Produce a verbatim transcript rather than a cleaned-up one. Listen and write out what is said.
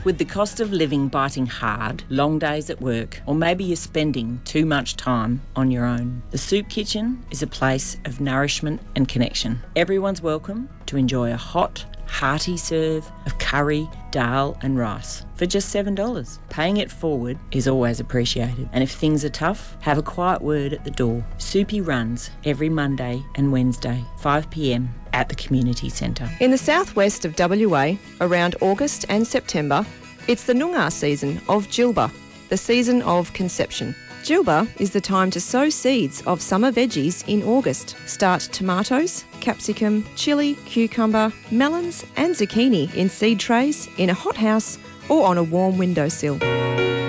With the cost of living biting hard, long days at work, or maybe you're spending too much time on your own, the Soup Kitchen is a place of nourishment and connection. Everyone's welcome to enjoy a hot, hearty serve of curry, dal and rice for just seven dollars. Paying it forward is always appreciated. And if things are tough, have a quiet word at the door. Soupy runs every Monday and Wednesday, five p m at the Community Centre. In the southwest of W A, around August and September, it's the Noongar season of Jilba, the season of conception. Jilba is the time to sow seeds of summer veggies in August. Start tomatoes, capsicum, chilli, cucumber, melons and zucchini in seed trays in a hothouse or on a warm windowsill.